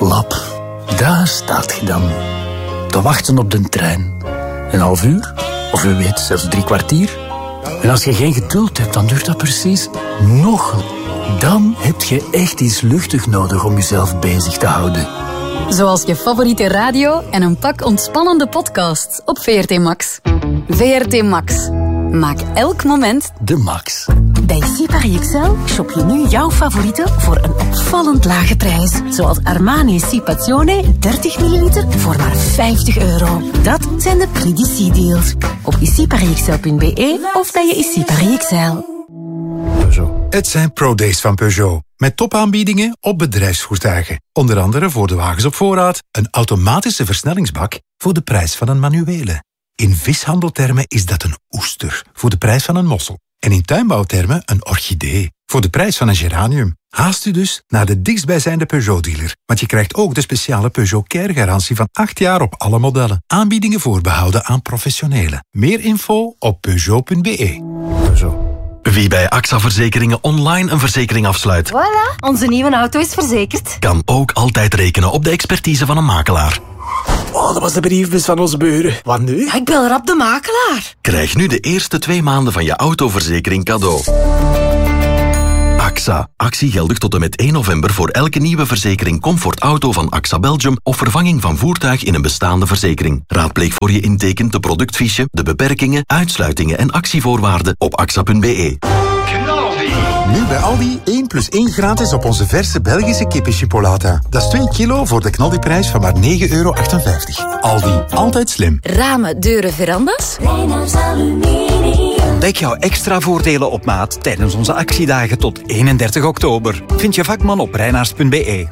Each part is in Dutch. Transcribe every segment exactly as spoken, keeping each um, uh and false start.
Lap, daar staat je dan. Te wachten op de trein. Een half uur, of wie weet zelfs drie kwartier. En als je geen geduld hebt, dan duurt dat precies nog. Dan heb je echt iets luchtig nodig om jezelf bezig te houden. Zoals je favoriete radio en een pak ontspannende podcasts op V R T Max. V R T Max. Maak elk moment de max. Bij C Paris Excel shop je nu jouw favorieten voor een opvallend lage prijs. Zoals Armani Cipazione dertig milliliter voor maar vijftig euro. Dat zijn de Prix d'Ici deals. Op i c paris excel punt b e of bij je I C Paris Excel. Het zijn ProDays van Peugeot. Met topaanbiedingen op bedrijfsvoertuigen. Onder andere voor de wagens op voorraad een automatische versnellingsbak voor de prijs van een manuele. In vishandeltermen is dat een oester voor de prijs van een mossel. En in tuinbouwtermen een orchidee voor de prijs van een geranium. Haast u dus naar de dichtstbijzijnde Peugeot-dealer. Want je krijgt ook de speciale Peugeot Care-garantie van acht jaar op alle modellen. Aanbiedingen voorbehouden aan professionelen. Meer info op peugeot punt b e. Peugeot. Wie bij A X A Verzekeringen online een verzekering afsluit, Voilà, onze nieuwe auto is verzekerd. kan ook altijd rekenen op de expertise van een makelaar. Oh, dat was de briefbus van onze buren. Wat nu? Ja, ik bel rap de makelaar. Krijg nu de eerste twee maanden van je autoverzekering cadeau. A X A. Actie geldig tot en met één november voor elke nieuwe verzekering Comfort Auto van A X A Belgium of vervanging van voertuig in een bestaande verzekering. Raadpleeg voor je inteken de productfiche, de beperkingen, uitsluitingen en actievoorwaarden op a x a punt b e. Nu bij Aldi één plus één gratis op onze verse Belgische kippenchipolata. Dat is twee kilo voor de knaldiprijs van maar negen euro achtenvijftig. Aldi, altijd slim. ramen, deuren, verandas. Ontdek jouw extra voordelen op maat tijdens onze actiedagen tot eenendertig oktober. Vind je vakman op reinaars punt b e.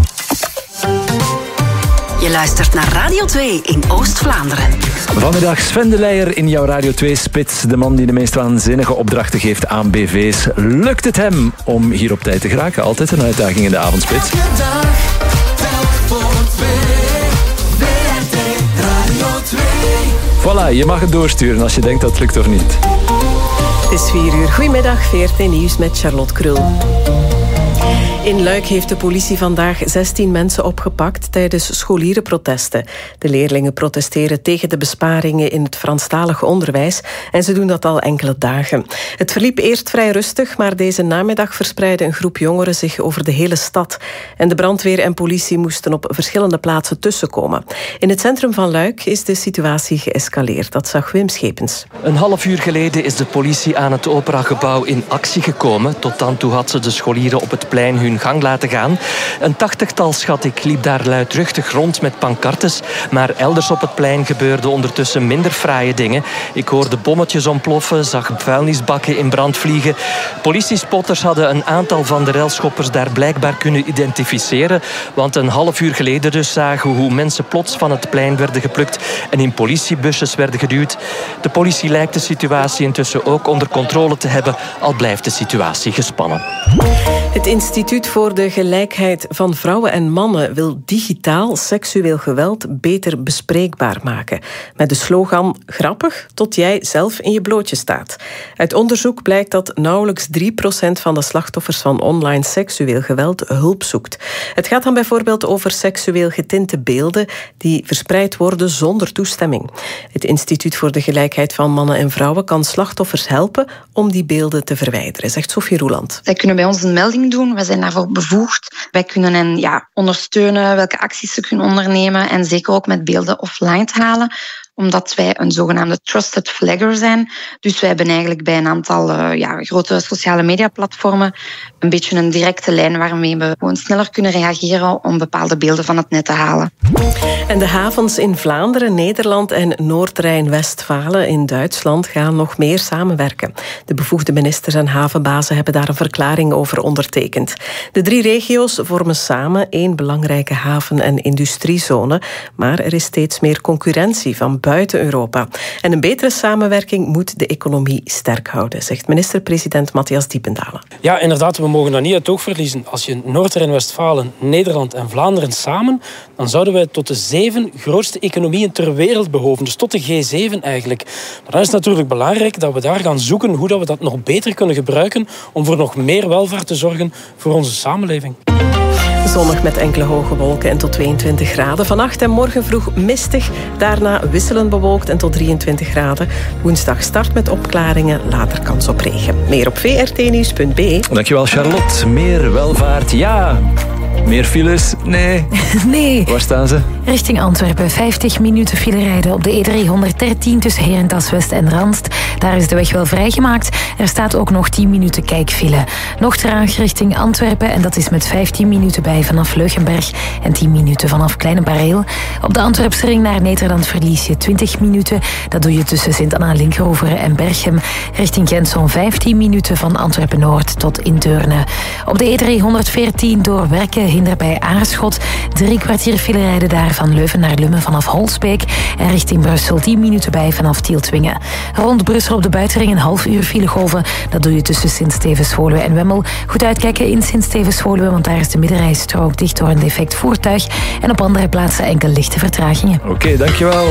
Je luistert naar Radio twee in Oost-Vlaanderen. Vanmiddag Sven de Leijer in jouw Radio twee-spits. De man die de meest waanzinnige opdrachten geeft aan B V's. Lukt het hem om hier op tijd te geraken? Altijd een uitdaging in de avondspits. Voilà, je mag het doorsturen als je denkt dat het lukt of niet. Het is vier uur. Goedemiddag, V R T Nieuws met Charlotte Krul. In Luik heeft de politie vandaag zestien mensen opgepakt tijdens scholierenprotesten. De leerlingen protesteren tegen de besparingen in het Franstalig onderwijs en ze doen dat al enkele dagen. Het verliep eerst vrij rustig, maar deze namiddag verspreidde een groep jongeren zich over de hele stad. En de brandweer en politie moesten op verschillende plaatsen tussenkomen. In het centrum van Luik is de situatie geëscaleerd. Dat zag Wim Schepens. Een half uur geleden is de politie aan het operagebouw in actie gekomen. Tot dan toe had ze de scholieren op het plein hun gang laten gaan. Een tachtigtal, schat ik, liep daar luidruchtig rond met pancartes. Maar elders op het plein gebeurden ondertussen minder fraaie dingen. Ik hoorde bommetjes ontploffen, zag vuilnisbakken in brand vliegen. Politiespotters hadden een aantal van de relschoppers daar blijkbaar kunnen identificeren. Want een half uur geleden dus zagen we hoe mensen plots van het plein werden geplukt en in politiebusjes werden geduwd. De politie lijkt de situatie intussen ook onder controle te hebben, al blijft de situatie gespannen. Het Instituut voor de Gelijkheid van Vrouwen en Mannen wil digitaal seksueel geweld beter bespreekbaar maken. Met de slogan grappig tot jij zelf in je blootje staat. Uit onderzoek blijkt dat nauwelijks drie procent van de slachtoffers van online seksueel geweld hulp zoekt. Het gaat dan bijvoorbeeld over seksueel getinte beelden die verspreid worden zonder toestemming. Het Instituut voor de Gelijkheid van Mannen en Vrouwen kan slachtoffers helpen om die beelden te verwijderen, zegt Sophie Roeland. Zij kunnen bij ons een melding doen. Wij zijn daarvoor bevoegd. Wij kunnen hen ja, ondersteunen, welke acties ze kunnen ondernemen en zeker ook met beelden offline te halen, omdat wij een zogenaamde trusted flagger zijn. Dus wij hebben eigenlijk bij een aantal uh, ja, grote sociale mediaplatformen een beetje een directe lijn waarmee we gewoon sneller kunnen reageren om bepaalde beelden van het net te halen. En de havens in Vlaanderen, Nederland en Noord-Rijn-Westfalen in Duitsland gaan nog meer samenwerken. De bevoegde ministers en havenbazen hebben daar een verklaring over ondertekend. De drie regio's vormen samen één belangrijke haven- en industriezone, maar er is steeds meer concurrentie van buiten Europa. En een betere samenwerking moet de economie sterk houden, zegt minister-president Matthias Diependalen. Ja, inderdaad, we mogen dat niet uit het oog verliezen. Als je Noord-Rijn-Westfalen, Nederland en Vlaanderen samen, dan zouden wij tot de zeven grootste economieën ter wereld behoven. Dus tot de G zeven eigenlijk. Maar dan is het natuurlijk belangrijk dat we daar gaan zoeken hoe dat we dat nog beter kunnen gebruiken om voor nog meer welvaart te zorgen voor onze samenleving. zonnig met enkele hoge wolken en tot tweeëntwintig graden. Vannacht en morgen vroeg mistig, daarna wisselend bewolkt en tot drieëntwintig graden. Woensdag start met opklaringen, later kans op regen. Meer op v r t nieuws punt b e. Dankjewel Charlotte. Meer welvaart, ja. Meer files? Nee. Nee. Waar staan ze? Richting Antwerpen. vijftig minuten file rijden op de E driehonderddertien tussen Herentals-West en Randst. Daar is de weg wel vrijgemaakt. Er staat ook nog tien minuten kijkfile. Nog traag richting Antwerpen en dat is met vijftien minuten bij vanaf Leugenberg en tien minuten vanaf Kleine Bareel. Op de Antwerpse ring naar Nederland verlies je twintig minuten. Dat doe je tussen Sint-Anna-Linkeroveren en Berchem. Richting Gent zo'n vijftien minuten van Antwerpen-Noord tot in Deurne. Op de E driehonderdveertien door Werken hinder bij Aarschot. Drie kwartier file rijden daar van Leuven naar Lummen vanaf Holsbeek. En richting Brussel tien minuten bij vanaf Tieltwingen. Rond Brussel op de buitenring een half uur filegolven. Dat doe je tussen Sint-Stevens-Woluwe en Wemmel. Goed uitkijken in Sint-Stevens-Woluwe, want daar is de middenrijstrook dicht door een defect voertuig. En op andere plaatsen enkel lichte vertragingen. Oké, okay, dankjewel.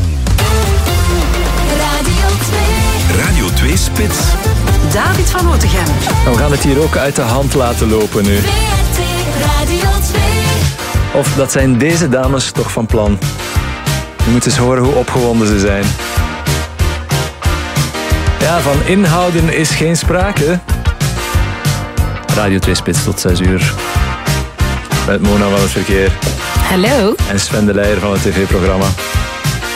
Radio twee Spits. David van Otegem. We gaan het hier ook uit de hand laten lopen nu. Of dat zijn deze dames toch van plan. Je moet eens horen hoe opgewonden ze zijn. Ja, van inhouden is geen sprake. Radio twee Spits tot zes uur. Met Mona van het verkeer. Hallo. En Sven de Leijer van het tv-programma.